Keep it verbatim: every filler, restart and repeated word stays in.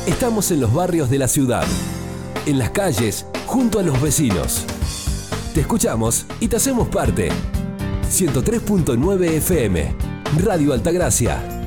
Estamos en los barrios de la ciudad, en las calles, junto a los vecinos. Te escuchamos y te hacemos parte. ciento tres punto nueve F M, Radio Altagracia.